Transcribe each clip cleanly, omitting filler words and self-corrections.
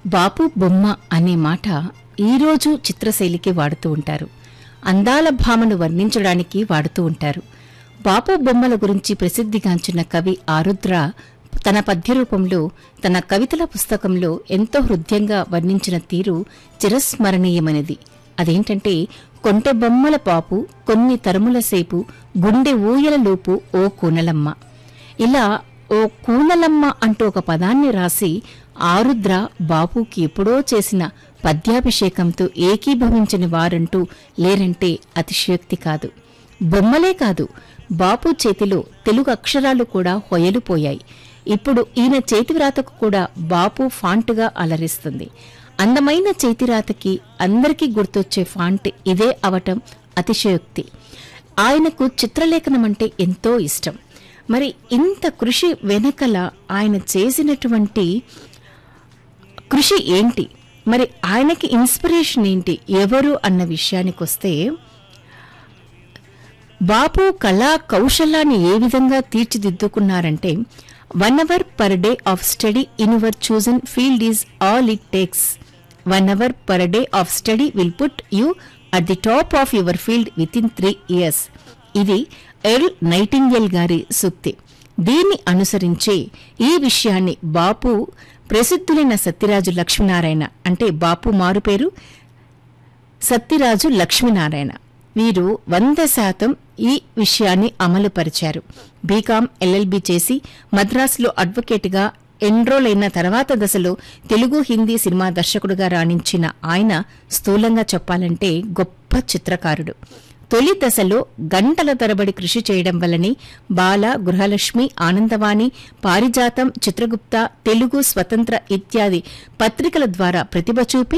బాపు బొమ్మ అనే మాట ఈరోజు చిత్రశైలికి వాడుతూ ఉంటారు. అందాల భామను వర్ణించడానికి వాడుతూ ఉంటారు. బాపు బొమ్మల గురించి ప్రసిద్ధిగాంచిన కవి ఆరుద్ర తన పద్యరూపంలో తన కవితల పుస్తకంలో ఎంతో హృద్యంగా వర్ణించిన తీరు చిరస్మరణీయమైనది. అదేంటంటే, కొంటె బొమ్మల పాపు కొన్ని తరముల సేపు గుండె ఊయలలోపు ఓ కూనలమ్మ. ఇలా ఓ కూనలమ్మ అంటూ ఒక పదాన్ని రాసి ఆరుద్ర బాపుకి ఎప్పుడో చేసిన పద్యాభిషేకంతో ఏకీభవించని వారంటూ లేరంటే అతిశయోక్తి కాదు. బొమ్మలే కాదు, బాపు చేతిలో తెలుగు అక్షరాలు కూడా హొయలుపోయాయి. ఇప్పుడు ఈయన చేతివ్రాతకు కూడా బాపు ఫాంటుగా అలరిస్తుంది. అందమైన చేతిరాతకి అందరికీ గుర్తొచ్చే ఫాంట్ ఇదే అవటం అతిశయోక్తి. ఆయనకు చిత్రలేఖనమంటే ఎంతో ఇష్టం. మరి ఇంత కృషి వెనకల ఆయన చేసినటువంటి కృషి ఏంటి, మరి ఆయనకి ఇన్స్పిరేషన్ ఏంటి, ఎవరు అన్న విషయానికొస్తే, బాపు కళా కౌశలాన్ని ఏ విధంగా తీర్చిదిద్దుకున్నారంటే, 1 hour per day of study in your chosen field is all it takes. 1 hour per day of study will put you at the top of your field within 3 years. ఇది ఎల్ నైటింగేల్ గారి సూక్తి. దీన్ని అనుసరించే ఈ విషయాన్ని బాపు ప్రసిద్ధులైన సత్యరాజు లక్ష్మీనారాయణ, అంటే బాపు మారుపేరు సత్యరాజు లక్ష్మీనారాయణ, వీరు 100% ఈ విషయాన్ని అమలుపరిచారు. బీకాం ఎల్ఎల్బీ చేసి మద్రాసులో అడ్వకేట్గా ఎన్రోల్ అయిన తర్వాత దశలో తెలుగు హిందీ సినిమా దర్శకుడుగా రాణించిన ఆయన స్థూలంగా చెప్పాలంటే గొప్ప చిత్రకారుడు. తొలి దశలో గంటల తరబడి కృషి చేయడం వల్లనే బాల, గృహలక్ష్మి, ఆనందవాణి, పారిజాతం, చిత్రగుప్త, తెలుగు స్వతంత్ర ఇత్యాది పత్రికల ద్వారా ప్రతిభ చూపి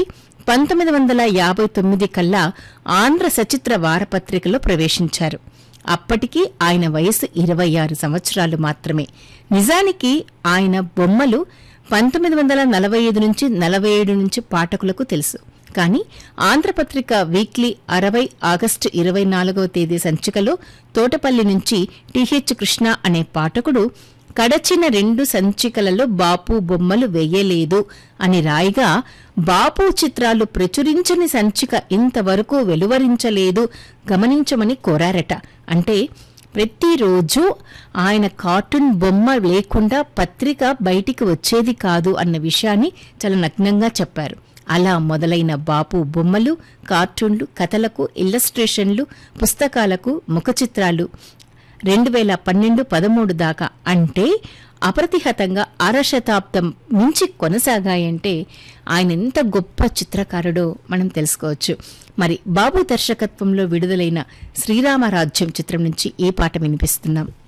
1959 కల్లా ఆంధ్ర సచిత్ర వారపత్రికలో ప్రవేశించారు. అప్పటికి ఆయన వయసు 26 సంవత్సరాలు మాత్రమే. నిజానికి ఆయన బొమ్మలు 1945 నుంచి 47 నుంచి పాఠకులకు తెలుసు. కానీ ఆంధ్రపత్రిక వీక్లీ 60 ఆగస్టు 24వ తేదీ సంచికలో తోటపల్లి నుంచి టిహెచ్ కృష్ణ అనే పాఠకుడు కడచిన 2 సంచికలలో బాపు బొమ్మలు వేయలేదు అని రాయిగా, బాపు చిత్రాలు ప్రచురించని సంచిక ఇంతవరకు వెలువరించలేదు, గమనించమని కోరారట. అంటే ప్రతిరోజు ఆయన కార్టూన్ బొమ్మ లేకుండా పత్రిక బయటికి వచ్చేది కాదు అన్న విషయాన్ని చాలా నగ్నంగా చెప్పారు. అలా మొదలైన బాపు బొమ్మలు, కార్టూన్లు, కథలకు ఇల్లస్ట్రేషన్లు, పుస్తకాలకు ముఖ చిత్రాలు 2012-13 దాకా, అంటే అప్రతిహతంగా అరశతాబ్దం మించి కొనసాగాయంటే ఆయన ఎంత గొప్ప చిత్రకారుడో మనం తెలుసుకోవచ్చు. మరి బాబు దర్శకత్వంలో విడుదలైన శ్రీరామరాజ్యం చిత్రం నుంచి ఏ పాట వినిపిస్తున్నాం?